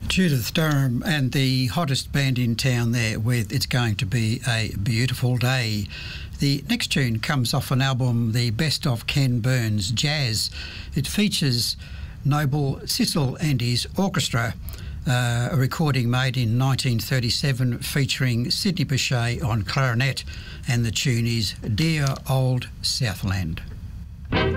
Judith Durham and the hottest band in town there with It's Going to Be a Beautiful Day. The next tune comes off an album, The Best of Ken Burns Jazz. It features Noble Sissle and his orchestra, a recording made in 1937 featuring Sidney Bechet on clarinet, and the tune is Dear Old Southland.